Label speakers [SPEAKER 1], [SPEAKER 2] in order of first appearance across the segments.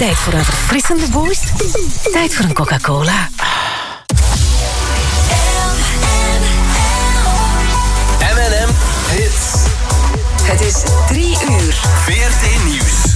[SPEAKER 1] Tijd voor een verfrissende boost? Tijd voor een Coca-Cola.
[SPEAKER 2] M&M Hits.
[SPEAKER 1] Het is 3 uur.
[SPEAKER 2] VRT Nieuws.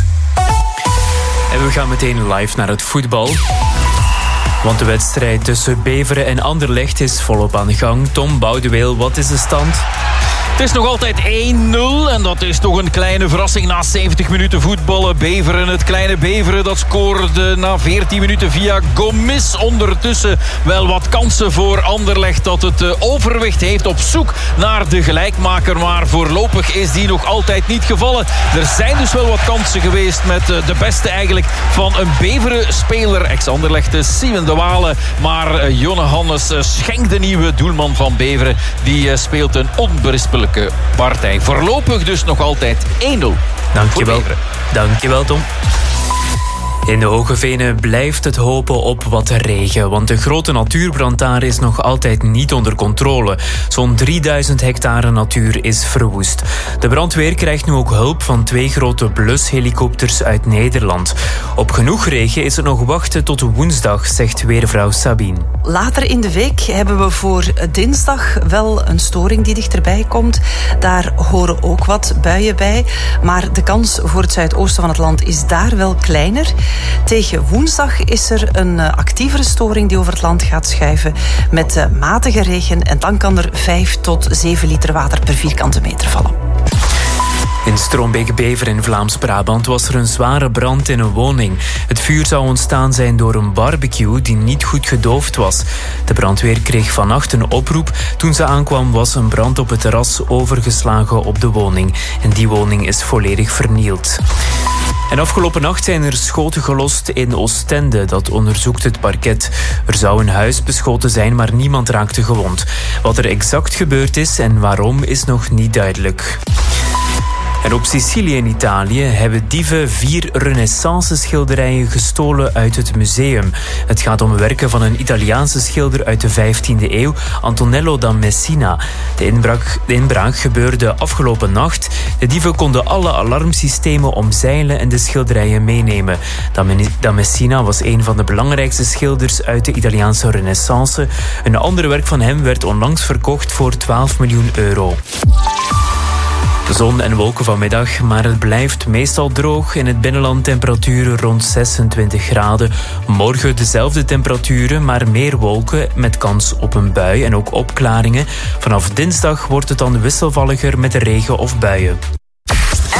[SPEAKER 3] En we gaan meteen live naar het voetbal. Want de wedstrijd tussen Beveren en Anderlecht is volop aan de gang. Tom Boudeweel, wat is de stand?
[SPEAKER 4] Het is nog altijd 1-0 en dat is toch een kleine verrassing na 70 minuten voetballen. Beveren, het kleine Beveren, dat scoorde na 14 minuten via Gomis. Ondertussen wel wat kansen voor Anderlecht dat het overwicht heeft op zoek naar de gelijkmaker. Maar voorlopig is die nog altijd niet gevallen. Er zijn dus wel wat kansen geweest met de beste eigenlijk van een Beveren-speler. Ex-Anderlecht, Simon de Walen. Maar Jonne Hannes Schenk, de nieuwe doelman van Beveren, die speelt een onberispelijke partij. Voorlopig dus nog altijd 1-0.
[SPEAKER 3] Dankjewel, Tom. In de Hoge Venen blijft het hopen op wat regen, want de grote natuurbrand daar is nog altijd niet onder controle. Zo'n 3000 hectare natuur is verwoest. De brandweer krijgt nu ook hulp van 2 grote blushelikopters uit Nederland. Op genoeg regen is het nog wachten tot woensdag, zegt weervrouw Sabine.
[SPEAKER 5] Later in de week hebben we voor dinsdag wel een storing die dichterbij komt. Daar horen ook wat buien bij, maar de kans voor het zuidoosten van het land is daar wel kleiner. Tegen woensdag is er een actievere storing die over het land gaat schuiven met matige regen en dan kan er 5 tot 7 liter water per vierkante meter vallen.
[SPEAKER 3] In Strombeek-Bever in Vlaams-Brabant was er een zware brand in een woning. Het vuur zou ontstaan zijn door een barbecue die niet goed gedoofd was. De brandweer kreeg vannacht een oproep. Toen ze aankwam was een brand op het terras overgeslagen op de woning. En die woning is volledig vernield. En afgelopen nacht zijn er schoten gelost in Oostende. Dat onderzoekt het parket. Er zou een huis beschoten zijn, maar niemand raakte gewond. Wat er exact gebeurd is en waarom is nog niet duidelijk. En op Sicilië in Italië hebben dieven 4 renaissance-schilderijen gestolen uit het museum. Het gaat om werken van een Italiaanse schilder uit de 15e eeuw, Antonello da Messina. De inbraak gebeurde afgelopen nacht. De dieven konden alle alarmsystemen omzeilen en de schilderijen meenemen. Da Messina was een van de belangrijkste schilders uit de Italiaanse renaissance. Een ander werk van hem werd onlangs verkocht voor 12 miljoen euro. Zon en wolken vanmiddag, maar het blijft meestal droog. In het binnenland temperaturen rond 26 graden. Morgen dezelfde temperaturen, maar meer wolken met kans op een bui en ook opklaringen. Vanaf dinsdag wordt het dan wisselvalliger met regen of buien.